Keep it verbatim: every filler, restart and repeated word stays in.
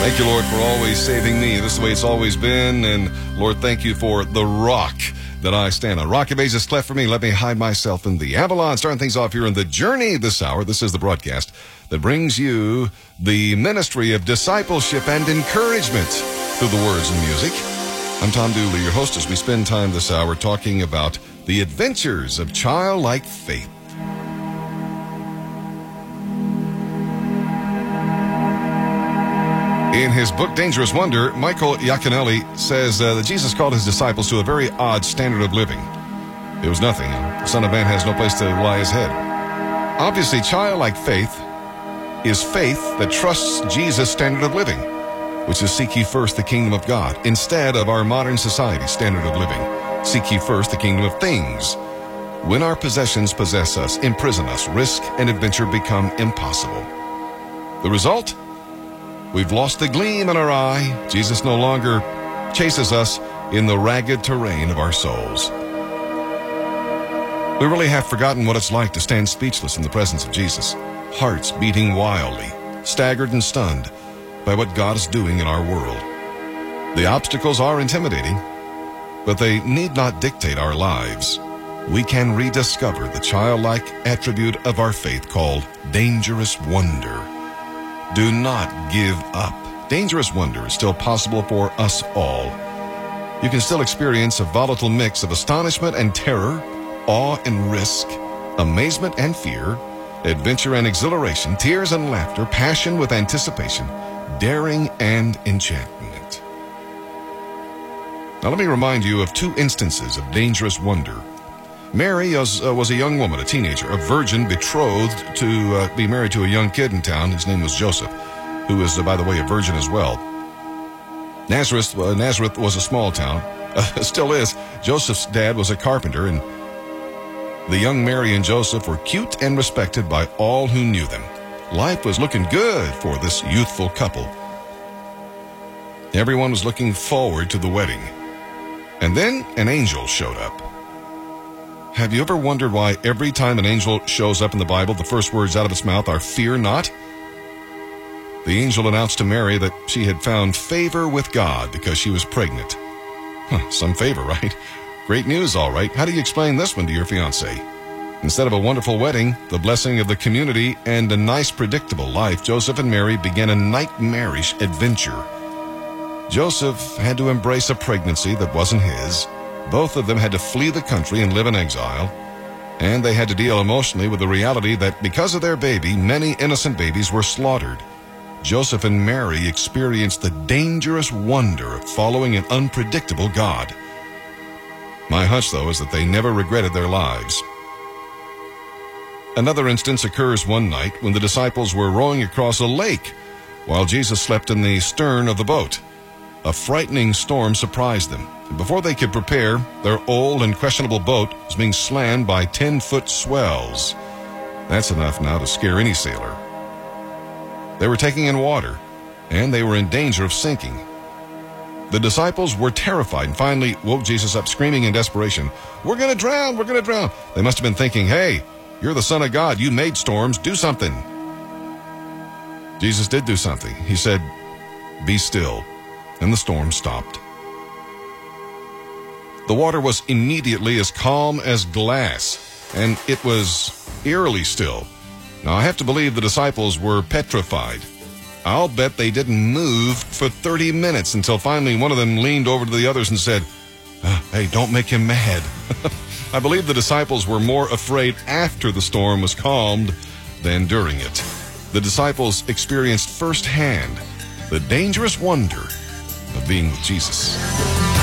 Thank you, Lord, for always saving me. This is the way it's always been. And Lord, thank you for the rock that I stand on. Rock of ages cleft for me. Let me hide myself in the Avalon. Starting things off here in the journey this hour. This is the broadcast that brings you the ministry of discipleship and encouragement through the words and music. I'm Tom Dooley, your host, as we spend time this hour talking about the adventures of childlike faith. In his book, Dangerous Wonder, Michael Yaconelli says uh, that Jesus called his disciples to a very odd standard of living. It was nothing. The Son of Man has no place to lie his head. Obviously, childlike faith is faith that trusts Jesus' standard of living, which is seek ye first the kingdom of God, instead of our modern society's standard of living. Seek ye first the kingdom of things. When our possessions possess us, imprison us, risk and adventure become impossible. The result? We've lost the gleam in our eye. Jesus no longer chases us in the ragged terrain of our souls. We really have forgotten what it's like to stand speechless in the presence of Jesus, hearts beating wildly, staggered and stunned by what God is doing in our world. The obstacles are intimidating, but they need not dictate our lives. We can rediscover the childlike attribute of our faith called dangerous wonder. Do not give up. Dangerous wonder is still possible for us all. You can still experience a volatile mix of astonishment and terror, awe and risk, amazement and fear, adventure and exhilaration, tears and laughter, passion with anticipation, daring and enchantment. Now let me remind you of two instances of dangerous wonder. Mary was, uh, was a young woman, a teenager, a virgin betrothed to uh, be married to a young kid in town. His name was Joseph, who is, uh, by the way, a virgin as well. Nazareth, uh, Nazareth was a small town, uh, still is. Joseph's dad was a carpenter, and the young Mary and Joseph were cute and respected by all who knew them. Life was looking good for this youthful couple. Everyone was looking forward to the wedding. And then an angel showed up. Have you ever wondered why every time an angel shows up in the Bible, the first words out of its mouth are, "Fear not"? The angel announced to Mary that she had found favor with God because she was pregnant. Huh, some favor, right? Great news, all right. How do you explain this one to your fiancé? Instead of a wonderful wedding, the blessing of the community, and a nice, predictable life, Joseph and Mary began a nightmarish adventure. Joseph had to embrace a pregnancy that wasn't his. Both of them had to flee the country and live in exile, and they had to deal emotionally with the reality that because of their baby, many innocent babies were slaughtered. Joseph and Mary experienced the dangerous wonder of following an unpredictable God. My hunch, though, is that they never regretted their lives. Another instance occurs one night when the disciples were rowing across a lake while Jesus slept in the stern of the boat. A frightening storm surprised them. And before they could prepare, their old and questionable boat was being slammed by ten-foot swells. That's enough now to scare any sailor. They were taking in water, and they were in danger of sinking. The disciples were terrified and finally woke Jesus up, screaming in desperation, "We're going to drown! We're going to drown!" They must have been thinking, "Hey, you're the Son of God. You made storms. Do something." Jesus did do something. He said, "Be still." And the storm stopped. The water was immediately as calm as glass, and it was eerily still. Now, I have to believe the disciples were petrified. I'll bet they didn't move for thirty minutes until finally one of them leaned over to the others and said, uh, "Hey, don't make him mad." I believe the disciples were more afraid after the storm was calmed than during it. The disciples experienced firsthand the dangerous wonder of being with Jesus.